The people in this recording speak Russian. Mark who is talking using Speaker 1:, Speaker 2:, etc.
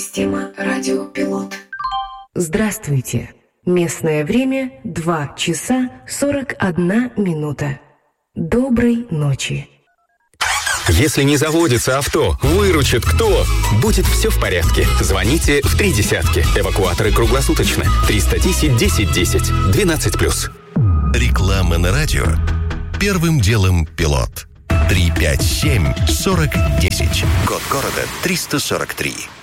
Speaker 1: Система радиопилот.
Speaker 2: Здравствуйте. Местное время 2 часа 41 минута. Доброй ночи.
Speaker 3: Если не заводится авто, выручит кто? Будет все в порядке. Звоните в 3 десятки. Эвакуаторы круглосуточно. 310 10 10. 12+.
Speaker 4: Реклама на радио. Первым делом пилот. 357-40-10. Код города 343.